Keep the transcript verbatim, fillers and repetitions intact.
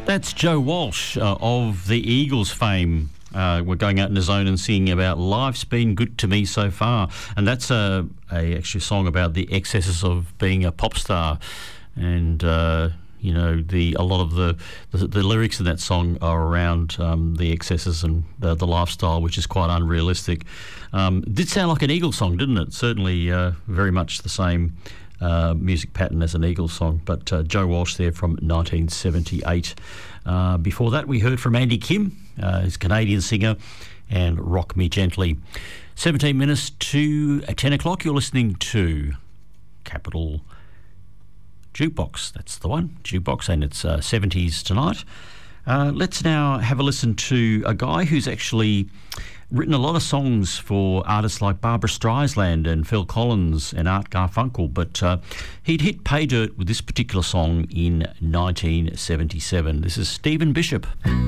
That's Joe Walsh uh, of the Eagles fame. Uh, we're going out in the zone and singing about Life's Been Good to Me So Far. And that's a, a actually song about the excesses of being a pop star. And, uh, you know, the a lot of the, the, the lyrics in that song are around um, the excesses and the, the lifestyle, which is quite unrealistic. Um, it did sound like an Eagles song, didn't it? Certainly uh, very much the same Uh, music pattern as an Eagles song, but uh, Joe Walsh there from nineteen seventy-eight. Uh, before that, we heard from Andy Kim, uh, he's a Canadian singer, and Rock Me Gently. seventeen minutes to ten o'clock, you're listening to Capital Jukebox. That's the one, Jukebox, and it's uh, seventies tonight. Uh, let's now have a listen to a guy who's actually written a lot of songs for artists like Barbra Streisand and Phil Collins and Art Garfunkel, but uh, he'd hit pay dirt with this particular song in nineteen seventy-seven. This is Stephen Bishop.